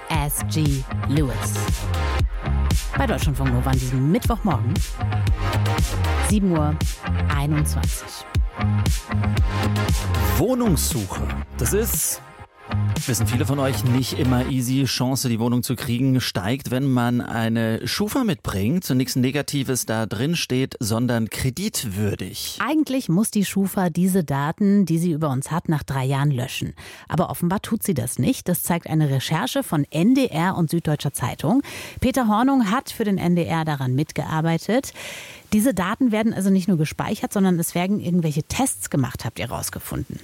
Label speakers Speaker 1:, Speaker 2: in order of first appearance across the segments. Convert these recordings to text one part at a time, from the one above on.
Speaker 1: S.G. Lewis. Bei Deutschlandfunk Nova an diesem Mittwochmorgen, 7:21 Uhr.
Speaker 2: Wohnungssuche, das ist, wissen viele von euch, nicht immer easy. Chance, die Wohnung zu kriegen, steigt, wenn man eine Schufa mitbringt und nichts Negatives da drin steht, sondern kreditwürdig.
Speaker 1: Eigentlich muss die Schufa diese Daten, die sie über uns hat, nach 3 Jahren löschen. Aber offenbar tut sie das nicht. Das zeigt eine Recherche von NDR und Süddeutscher Zeitung. Peter Hornung hat für den NDR daran mitgearbeitet. Diese Daten werden also nicht nur gespeichert, sondern es werden irgendwelche Tests gemacht, habt ihr rausgefunden.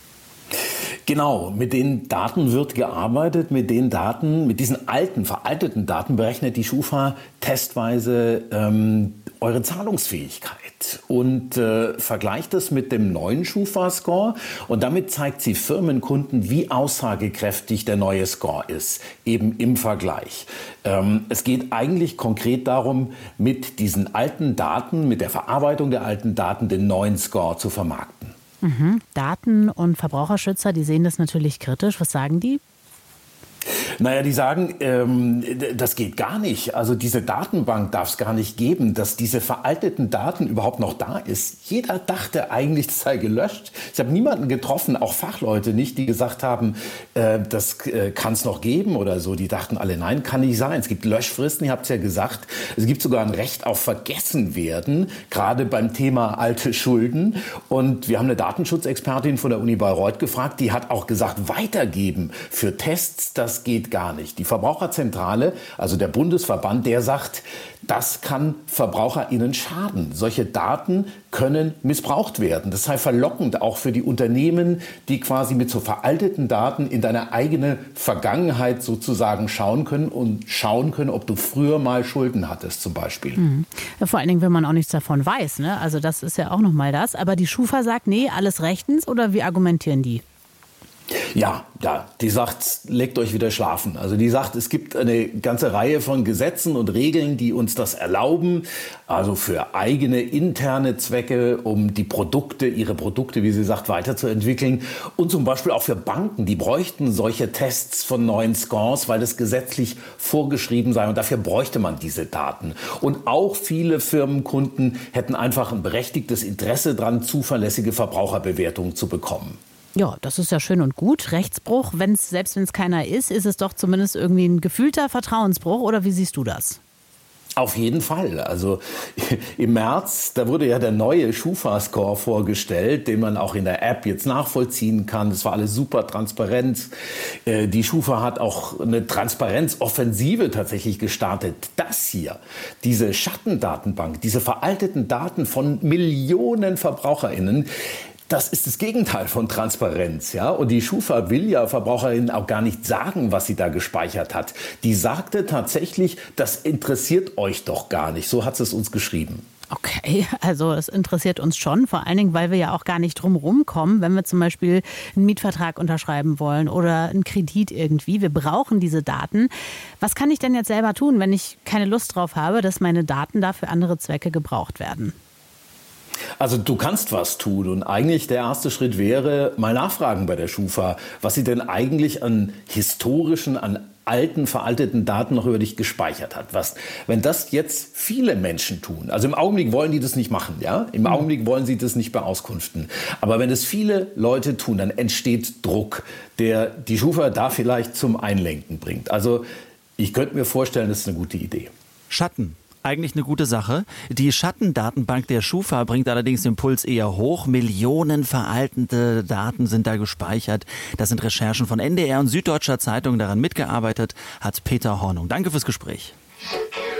Speaker 3: Genau, mit den Daten wird gearbeitet, mit diesen veralteten Daten berechnet die Schufa testweise eure Zahlungsfähigkeit und vergleicht es mit dem neuen Schufa-Score und damit zeigt sie Firmenkunden, wie aussagekräftig der neue Score ist, eben im Vergleich. Es geht eigentlich konkret darum, mit diesen alten Daten, mit der Verarbeitung der alten Daten den neuen Score zu vermarkten.
Speaker 1: Daten- und Verbraucherschützer, die sehen das natürlich kritisch. Was sagen die?
Speaker 3: Naja, die sagen, das geht gar nicht. Also diese Datenbank darf es gar nicht geben, dass diese veralteten Daten überhaupt noch da ist. Jeder dachte eigentlich, das sei gelöscht. Ich habe niemanden getroffen, auch Fachleute nicht, die gesagt haben, das kann es noch geben oder so. Die dachten alle, nein, kann nicht sein. Es gibt Löschfristen, ihr habt es ja gesagt. Es gibt sogar ein Recht auf Vergessenwerden, gerade beim Thema alte Schulden. Und wir haben eine Datenschutzexpertin von der Uni Bayreuth gefragt, die hat auch gesagt, weitergeben für Tests, das geht gar nicht. Die Verbraucherzentrale, also der Bundesverband, der sagt, das kann VerbraucherInnen schaden. Solche Daten können missbraucht werden. Das sei verlockend auch für die Unternehmen, die quasi mit so veralteten Daten in deine eigene Vergangenheit sozusagen schauen können, ob du früher mal Schulden hattest zum Beispiel.
Speaker 1: Ja, vor allen Dingen, wenn man auch nichts davon weiß, ne? Also das ist ja auch nochmal das. Aber die Schufa sagt, nee, alles rechtens, oder wie argumentieren die?
Speaker 3: Ja, die sagt, legt euch wieder schlafen. Also die sagt, es gibt eine ganze Reihe von Gesetzen und Regeln, die uns das erlauben, also für eigene interne Zwecke, um ihre Produkte, wie sie sagt, weiterzuentwickeln. Und zum Beispiel auch für Banken, die bräuchten solche Tests von neuen Scores, weil das gesetzlich vorgeschrieben sei und dafür bräuchte man diese Daten. Und auch viele Firmenkunden hätten einfach ein berechtigtes Interesse daran, zuverlässige Verbraucherbewertungen zu bekommen.
Speaker 1: Ja, das ist ja schön und gut. Rechtsbruch, selbst wenn es keiner ist es doch zumindest irgendwie ein gefühlter Vertrauensbruch. Oder wie siehst du das?
Speaker 3: Auf jeden Fall. Also im März, da wurde ja der neue Schufa-Score vorgestellt, den man auch in der App jetzt nachvollziehen kann. Das war alles super transparent. Die Schufa hat auch eine Transparenzoffensive tatsächlich gestartet. Das hier, diese Schattendatenbank, diese veralteten Daten von Millionen VerbraucherInnen, das ist das Gegenteil von Transparenz, ja. Und die Schufa will ja VerbraucherInnen auch gar nicht sagen, was sie da gespeichert hat. Die sagte tatsächlich, das interessiert euch doch gar nicht. So hat sie es uns geschrieben.
Speaker 1: Okay, also es interessiert uns schon, vor allen Dingen, weil wir ja auch gar nicht drum rumkommen, wenn wir zum Beispiel einen Mietvertrag unterschreiben wollen oder einen Kredit irgendwie. Wir brauchen diese Daten. Was kann ich denn jetzt selber tun, wenn ich keine Lust drauf habe, dass meine Daten da für andere Zwecke gebraucht werden?
Speaker 3: Also du kannst was tun und eigentlich der erste Schritt wäre, mal nachfragen bei der Schufa, was sie denn eigentlich an alten, veralteten Daten noch über dich gespeichert hat. Wenn das jetzt viele Menschen tun, also im Augenblick wollen die das nicht machen, ja? Im Augenblick wollen sie das nicht beauskunften. Aber wenn es viele Leute tun, dann entsteht Druck, der die Schufa da vielleicht zum Einlenken bringt. Also ich könnte mir vorstellen, das ist eine gute Idee.
Speaker 2: Schatten. Eigentlich eine gute Sache. Die Schattendatenbank der Schufa bringt allerdings den Puls eher hoch. Millionen veraltete Daten sind da gespeichert. Das sind Recherchen von NDR und Süddeutscher Zeitung. Daran mitgearbeitet hat Peter Hornung. Danke fürs Gespräch.